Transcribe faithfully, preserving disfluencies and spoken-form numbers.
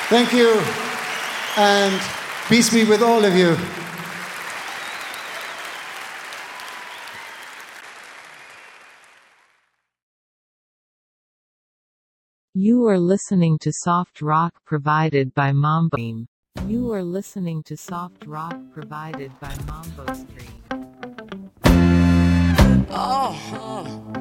Thank you, and peace be with all of you. You are listening to soft rock provided by Mambo Stream. You are listening to soft rock provided by Mambo Stream. Oh, oh.